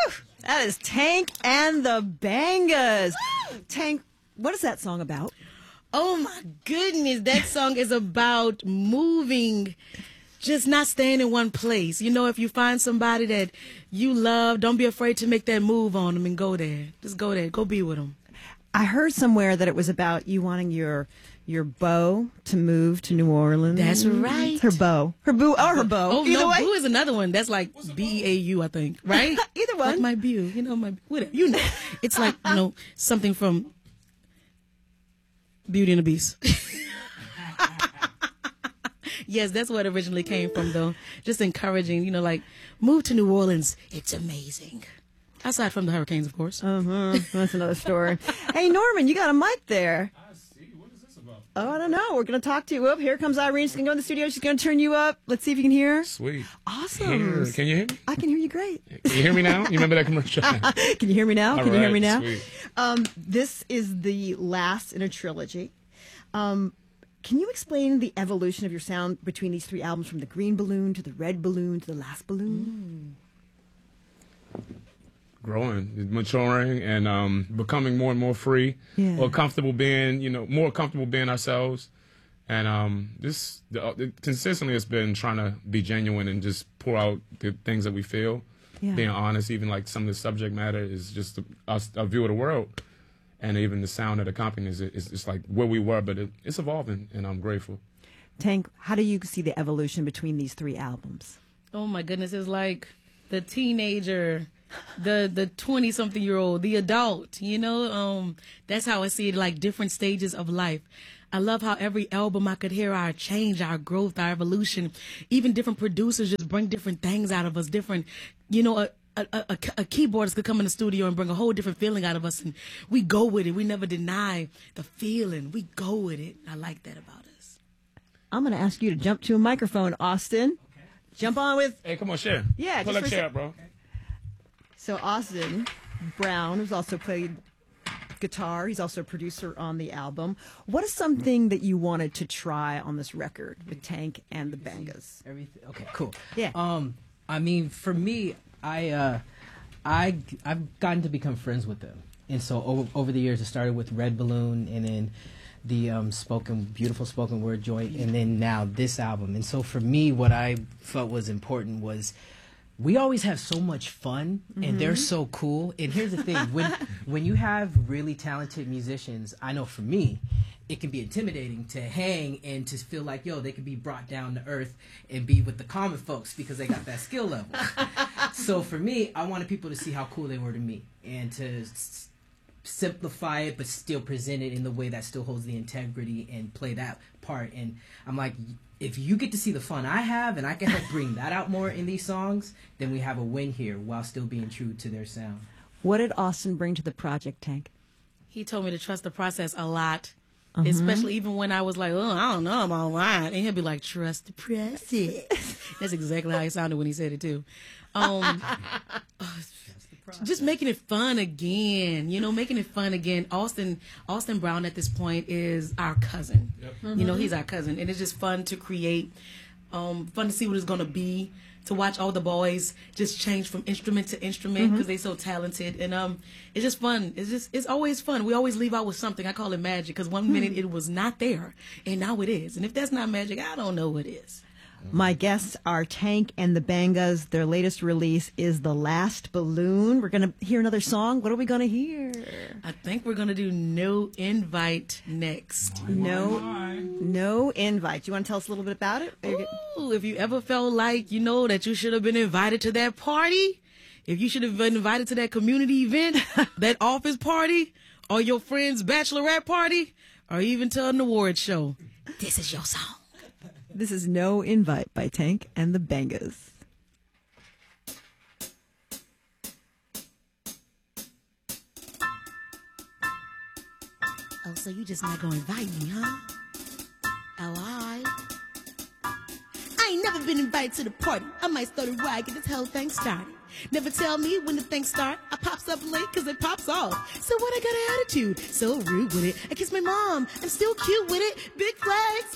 That is Tank and the Bangas. Tank, what is that song about? Oh my goodness, that song is about moving, just not staying in one place. You know, if you find somebody that you love, don't be afraid to make that move on them and go there. Just go there. Go be with them. I heard somewhere that it was about you wanting your beau to move to New Orleans. That's right. Her beau. Her boo or her beau. Oh, Either no, way. boo is another one. That's like B-E-A-U, I think. Right? Either one. Like my beau. You know, my, whatever. You know. It's like, you know, something from Beauty and the Beast. Yes, that's where it originally came from, though. Just encouraging, you know, like, move to New Orleans. It's amazing. Aside from the hurricanes, of course. That's another story. Hey, Norman, you got a mic there. I see. What is this about? Oh, I don't know. We're going to talk to you. Oh, here comes Irene. She's going to go in the studio. She's going to turn you up. Let's see if you can hear. Sweet. Awesome. Can you hear me? I can hear you great. Can you hear me now? You remember that commercial? Can you hear me now? All Can you hear me right, now? sweet. This is the last in a trilogy. Can you explain the evolution of your sound between these three albums, from the Green Balloon to the Red Balloon to the Last Balloon? Growing, maturing, and becoming more and more free, Yeah. or comfortable being, more comfortable being ourselves. And consistently, it's been trying to be genuine and just pour out the things that we feel, Yeah. being honest. Even like some of the subject matter is just a view of the world, and even the sound that accompanies it is just like where we were, but it's evolving, and I'm grateful. Tank, how do you see the evolution between these three albums? Oh my goodness, it's like the teenager, the 20-something-year-old, the adult, you know, that's how I see it, like different stages of life. I love how every album I could hear our change, our growth, our evolution. Even different producers just bring different things out of us, different, you know, a keyboardist could come in the studio and bring a whole different feeling out of us, and we go with it. We never deny the feeling. We go with it. I like that about us. I'm going to ask you to jump to a microphone, Austin. Okay. Jump on with... Hey, come on, share. Yeah, pull just that for a chair up, bro. So Austin Brown, who's also played guitar, he's also a producer on the album. What is something that you wanted to try on this record with Tank and the Bangas? Everything. Okay, cool. Yeah. I mean, for me, I've gotten to become friends with them, and so over the years, it started with Red Balloon, and then the beautiful spoken word joint, and then now this album. And so for me, what I felt was important was, we always have so much fun, and they're so cool. And here's the thing: when you have really talented musicians, I know for me, it can be intimidating to hang and to feel like, yo, they can be brought down to earth and be with the common folks because they got that skill level. So for me, I wanted people to see how cool they were to me, and to simplify it but still present it in the way that still holds the integrity and play that part. And I'm like, if you get to see the fun I have, and I can help bring that out more in these songs, then we have a win here while still being true to their sound. What did Austin bring to the project, Tank? He told me to trust the process a lot. Especially even when I was like, oh, I don't know about wine. And he'll be like, trust the process. That's exactly how he sounded when he said it, too. Just making it fun again, you know, making it fun again. Austin Brown at this point is our cousin. Yep. You know, he's our cousin. And it's just fun to create, fun to see what it's going to be, to watch all the boys just change from instrument to instrument because they're so talented. And it's just fun. It's always fun. We always leave out with something. I call it magic, because one minute it was not there, and now it is. And if that's not magic, I don't know what is. My guests are Tank and the Bangas. Their latest release is The Last Balloon. We're going to hear another song. What are we going to hear? I think we're going to do No Invite next. No Invite. You want to tell us a little bit about it? Ooh, if you ever felt like, you know, that you should have been invited to that party, if you should have been invited to that community event, that office party, or your friend's bachelorette party, or even to an award show, this is your song. This is No Invite by Tank and the Bangas. Oh, so you just not gonna invite me, huh? Oh, I ain't never been invited to the party. I might start a riot, get this whole thing started. Never tell me when the thing start. I pops up late cause it pops off. So what, I got an attitude, so rude with it. I kiss my mom, I'm still cute with it. Big flags,